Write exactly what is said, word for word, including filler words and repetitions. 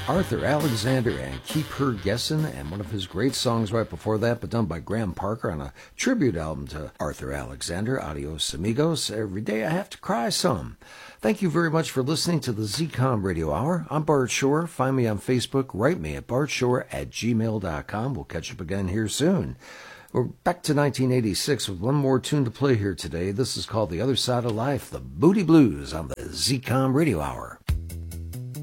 Arthur Alexander and Keep Her Guessin', and one of his great songs right before that, but done by Graham Parker on a tribute album to Arthur Alexander, Adios Amigos, Every Day I Have to Cry Some. Thank you very much for listening to the Z COM Radio Hour. I'm Bart Shore. Find me on Facebook. Write me at bartshore at gmail dot com. We'll catch up again here soon. We're back to nineteen eighty-six with one more tune to play here today. This is called The Other Side of Life, the Booty Blues on the Z COM Radio Hour.